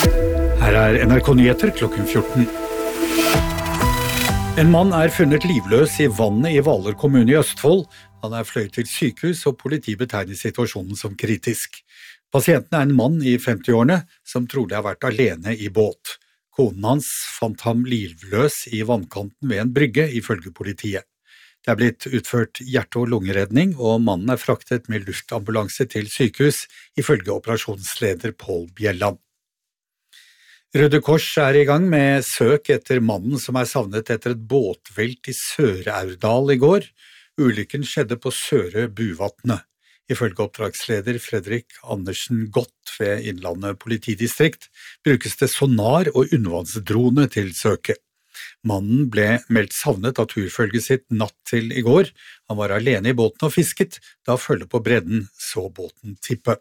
Her NRK Nyheter klokken 14. En mann funnet livløs i vannet i Hvaler kommune i Østfold. Han fløyet til sykehus, og politiet betegner situasjonen som kritisk. Pasienten en mann i 50-årene, som trolig har vært alene i båt. Konen hans fant ham livløs i vannkanten ved en brygge, ifølge politiet. Det blitt utført hjerte- og lungeredning, og mannen fraktet med luftambulanse til sykehus, ifølge operasjonsleder Pål Bjelland. Røde Kors i gang med søk etter mannen som savnet etter et båtvelt i Sør-Aurdal i går. Ulykken skjedde på Søre Buvatnet. Ifølge oppdragsleder Fredrik Andersen Gott ved Innlandet politidistrikt brukes det sonar og undervannsdrone til søket. Mannen ble meldt savnet av turfølget sitt natt til i går. Han var alene i båten og fisket, da følge på bredden så båten tippe.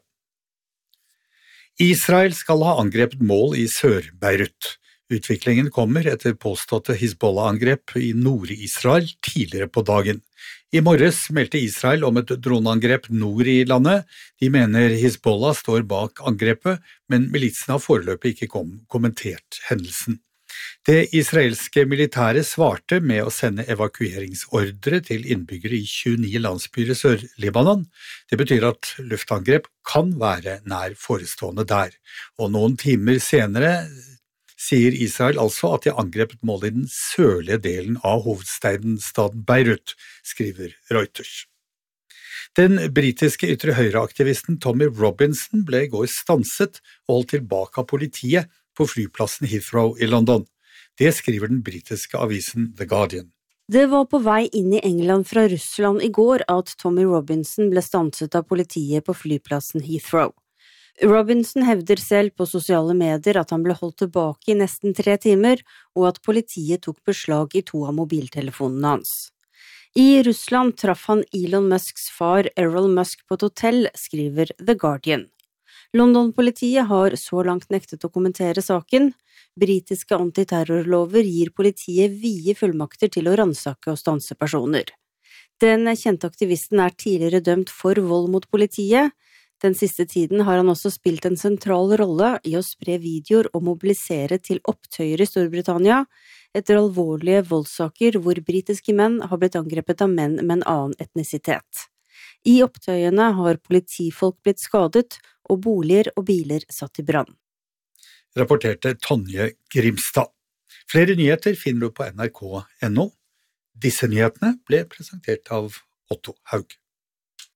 Israel skal ha angrepet mål i Sør-Beirut. Utviklingen kommer etter påståtte Hizbollah-angrep i Nord-Israel tidligere på dagen. I morges meldte Israel om et droneangrep nord i landet. De mener Hizbollah står bak angrepet, men militsen har foreløpig ikke kommentert hendelsen. Det israelske militæret svarte med å sende evakueringsordre til innbyggere i 29 landsbyer i Sør-Libanon. Det betyr at luftangrep kan være nær forestående der. Og noen timer senere sier Israel altså at de angrepet mål i den sørlige delen av hovedstaden Beirut, skriver Reuters. Den britiske ytre høyreaktivisten Tommy Robinson ble i går stanset og holdt tilbake av politiet på flyplassen Heathrow i London. Det skriver den britiske avisen The Guardian. Det var på vei inn i England fra Russland i går at Tommy Robinson ble stanset av politiet på flyplassen Heathrow. Robinson hevder selv på sosiale medier at han ble holdt tilbake i nesten 3 timer, og at politiet tok beslag i 2 av mobiltelefonene hans. I Russland traff han Elon Musks far Errol Musk på et hotell, skriver The Guardian. London-politiet har så langt nektet å kommentere saken. Britiske antiterrorlover gir politiet vide fullmakter til å ransake og stanse personer. Den kjente aktivisten tidligere dømt for vold mot politiet. Den siste tiden har han også spilt en sentral rolle i å spre videoer og mobilisere til opptøyer i Storbritannia, etter alvorlige voldssaker hvor britiske menn har blitt angrepet av menn med en annen etnisitet. I opptøyene har politifolk blitt skadet, og boliger og biler satt i brann. Rapporterte Tonje Grimstad. Flere nyheter finner du på nrk.no. Disse nyhetene ble presentert av Otto Haug.